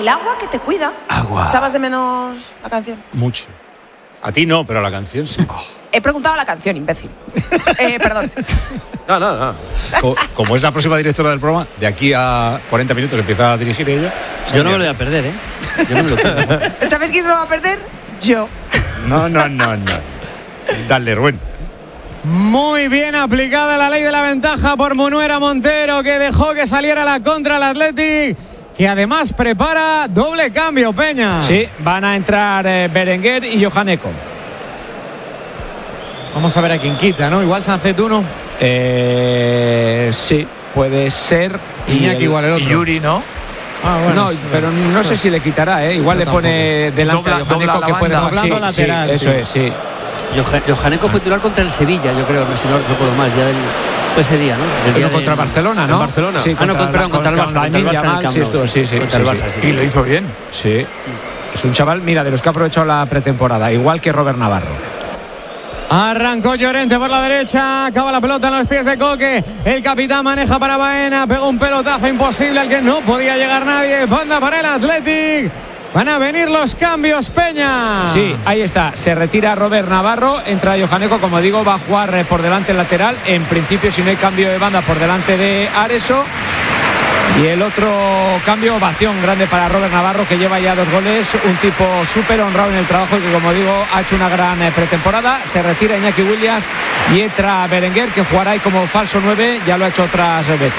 el agua que te cuida. Agua. ¿Echabas de menos la canción? Mucho. A ti no, pero a la canción sí. He preguntado la canción, imbécil. Perdón. No. Como es la próxima directora del programa, de aquí a 40 minutos empieza a dirigir ella. Yo no me lo voy a perder, ¿eh? Yo no me lo pierdo. ¿Sabes quién se lo va a perder? Yo. No. Dale, Rubén. Muy bien aplicada la ley de la ventaja por Munuera Montero, que dejó que saliera la contra el Athletic, que además prepara doble cambio, Peña. Sí, van a entrar Berenguer y Johaneko. Vamos a ver a quién quita, ¿no? Igual Sancet uno. Sí, puede ser. Iñaki igual el otro. Y Yuri, ¿no? No, pero no sé si le quitará, ¿eh? Igual le pone delante a Johaneko, que puede doblando lateral. Sí, eso es, sí. Johaneko fue titular contra el Sevilla, yo creo, si no recuerdo mal, fue ese día, ¿no? El día contra Barcelona, ¿no? En Barcelona. Sí, contra el Barça. Contra el Barça en el Camp Nou, sí. Contra el Barça, sí. Y lo hizo bien. Sí. Es un chaval, mira, de los que ha aprovechado la pretemporada, igual que Robert Navarro. Arrancó Llorente por la derecha, acaba la pelota en los pies de Coque. El capitán maneja para Baena, pegó un pelotazo imposible al que no podía llegar nadie. Banda para el Athletic. Van a venir los cambios, Peña. Sí, ahí está. Se retira Robert Navarro, entra Johaneko, como digo, va a jugar por delante el lateral. En principio, si no hay cambio de banda, por delante de Areso. Y el otro cambio, ovación grande para Robert Navarro, que lleva ya 2 goles, un tipo súper honrado en el trabajo y que, como digo, ha hecho una gran pretemporada. Se retira Iñaki Williams y entra Berenguer, que jugará ahí como falso 9, ya lo ha hecho otras veces.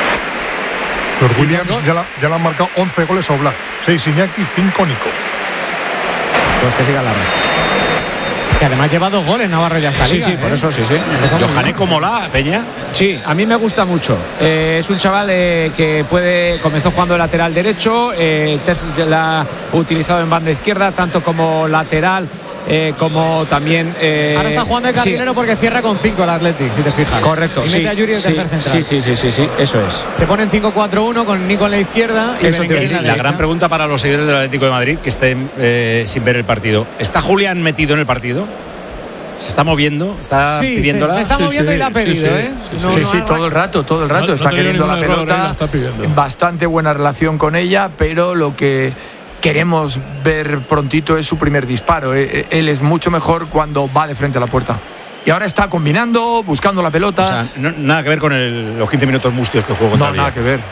Los Williams ya le han marcado 11 goles a Oblak, 6 Iñaki, 5 Nico. Pues que siga la racha. Que además lleva 2 goles Navarro ya está. Sí, por eso, sí. Johaneko mola, Peña. Sí, a mí me gusta mucho. Es un chaval que comenzó jugando de lateral derecho, la ha utilizado en banda izquierda, tanto como lateral como también. Ahora está jugando de carrilero porque cierra con 5 el Athletic, si te fijas. Correcto. Y mete a Yuri el tercer central. Sí, eso es. Se pone en 5-4-1 con Nico en la izquierda y Berenguer en la derecha. La gran pregunta para los seguidores del Atlético de Madrid que estén sin ver el partido: ¿está Julián metido en el partido? ¿Se está moviendo? ¿Está pidiéndola? Se está moviendo y la ha pedido, ¿eh? Sí, todo el rato. Está queriendo la pelota. Bastante buena relación con ella, pero lo que queremos ver prontito es su primer disparo. Él es mucho mejor cuando va de frente a la puerta. Y ahora está combinando, buscando la pelota. O sea, nada que ver con los 15 minutos mustios que jugó contra nada que ver.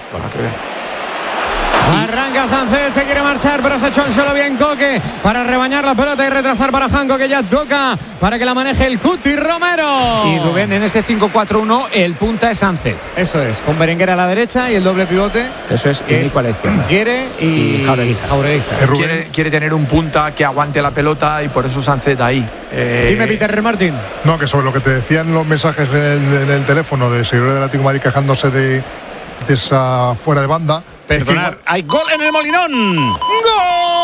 Arranca Sancet, se quiere marchar, pero se echó el suelo bien Coque para rebañar la pelota y retrasar para Janko, que ya toca para que la maneje el Cuti Romero. Y Rubén, en ese 5-4-1 el punta es Sancet. Eso es, con Berenguer a la derecha y el doble pivote. Eso es, y Nico a la izquierda. Guere y Jaureguiza. Quiere tener un punta que aguante la pelota y por eso Sancet ahí. Dime, Peter Martín. No, que sobre lo que te decían los mensajes en el teléfono de seguidores del Atlético de Madrid quejándose de esa fuera de banda. Perdonar, hay gol en el Molinón. ¡Gol!